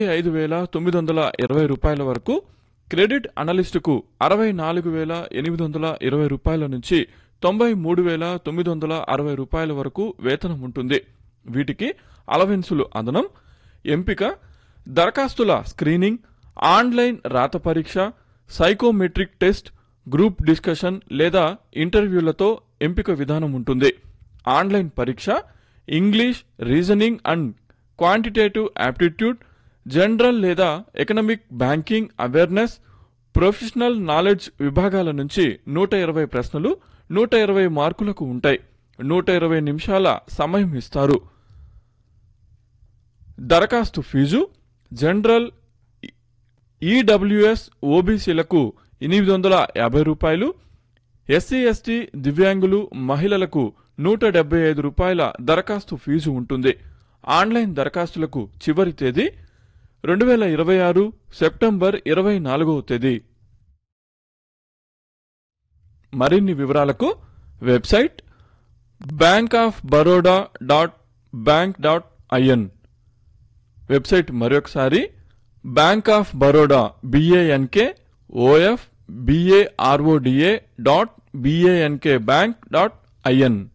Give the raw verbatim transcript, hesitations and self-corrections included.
ఐదు వేల తొమ్మిది వందల ఇరవై రూపాయల వరకు, క్రెడిట్ అనలిస్టుకు అరవై నాలుగు వేల ఎనిమిది వందల ఇరవై రూపాయల నుంచి తొంభై మూడు వేల తొమ్మిది వందల అరవై రూపాయల వరకు వేతనం ఉంటుంది. వీటికి అలవెన్సులు అదనం. ఎంపిక: దరఖాస్తుల స్క్రీనింగ్, ఆన్లైన్ రాత పరీక్ష, సైకోమెట్రిక్ టెస్ట్, గ్రూప్ డిస్కషన్ లేదా ఇంటర్వ్యూలతో ఎంపిక విధానం ఉంటుంది. ఆన్లైన్ పరీక్ష English, reasoning and quantitative aptitude, general లేదా economic, banking awareness, professional knowledge విభాగాల నుంచి నూట ఇరవై ప్రశ్నలు నూట ఇరవై మార్కులకు ఉంటాయి. నూట ఇరవై నిమిషాల సమయం ఇస్తారు. దరఖాస్తు ఫీజు: జనరల్, ఈడబ్ల్యూఎస్, ఓబీసీలకు ఎనిమిది వందల యాభై రూపాయలు, ఎస్సీ ఎస్టీ, దివ్యాంగులు, మహిళలకు నూట డెబ్బై ఐదు రూపాయల దరఖాస్తు ఫీజు ఉంటుంది. ఆన్లైన్ దరఖాస్తులకు చివరి తేదీ రెండు వేల ఇరవై ఆరు సెప్టెంబర్ ఇరవై నాలుగవ తేదీ. మరిన్ని వివరాలకు website bank of Baroda dot bank dot IN. Website మరొకసారి bank of Baroda BANK OF బిఏఆర్ఓడిఏ dot BANK bank dot IN.